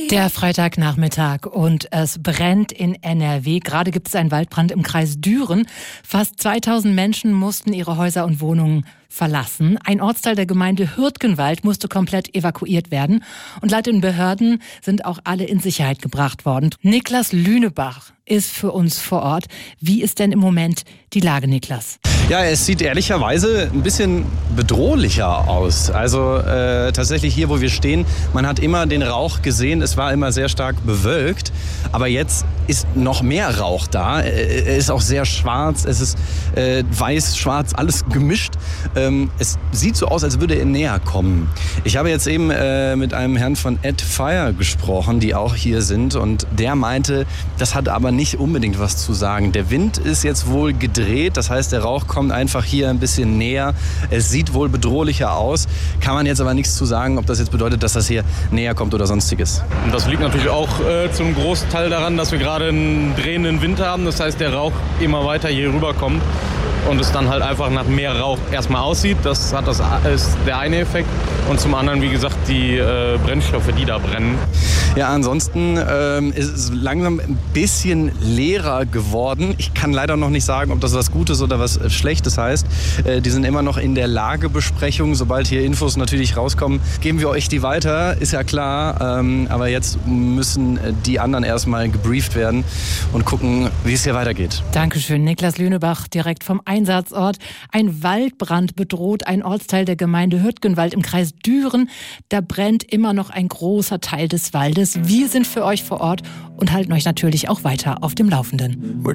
Der Freitagnachmittag und es brennt in NRW. Gerade gibt es einen Waldbrand im Kreis Düren. Fast 2000 Menschen mussten ihre Häuser und Wohnungen verlassen. Ein Ortsteil der Gemeinde Hürtgenwald musste komplett evakuiert werden. Und laut den Behörden sind auch alle in Sicherheit gebracht worden. Niklas Lünebach ist für uns vor Ort. Wie ist denn im Moment die Lage, Niklas? Ja, es sieht ehrlicherweise ein bisschen bedrohlicher aus. Also tatsächlich hier, wo wir stehen, man hat immer den Rauch gesehen. Es war immer sehr stark bewölkt. Aber jetzt ist noch mehr Rauch da. Er ist auch sehr schwarz. Es ist weiß, schwarz, alles gemischt. Es sieht so aus, als würde er näher kommen. Ich habe jetzt eben mit einem Herrn von Ed Fire gesprochen, die auch hier sind. Und der meinte, das hat aber nicht unbedingt was zu sagen. Der Wind ist jetzt wohl gedreht. Das heißt, der Rauch kommt einfach hier ein bisschen näher. Es sieht wohl bedrohlicher aus. Kann man jetzt aber nichts zu sagen, ob das jetzt bedeutet, dass das hier näher kommt oder sonstiges. Und das liegt natürlich auch zum Großteil daran, dass wir gerade einen drehenden Wind haben. Das heißt, der Rauch immer weiter hier rüberkommt und es dann halt einfach nach mehr Rauch erstmal aussieht. Das ist der eine Effekt. Und zum anderen, wie gesagt, die Brennstoffe, die da brennen. Ja, ansonsten ist es langsam ein bisschen leerer geworden. Ich kann leider noch nicht sagen, ob das was Gutes oder was Schlechtes heißt. Die sind immer noch in der Lagebesprechung. Sobald hier Infos natürlich rauskommen, geben wir euch die weiter, ist ja klar. Aber jetzt müssen die anderen erstmal gebrieft werden und gucken, wie es hier weitergeht. Dankeschön, Niklas Lünebach, direkt vom Einsatzort. Ein Waldbrand bedroht ein Ortsteil der Gemeinde Hürtgenwald im Kreis Düren. Da brennt immer noch ein großer Teil des Waldes. Wir sind für euch vor Ort und halten euch natürlich auch weiter auf dem Laufenden.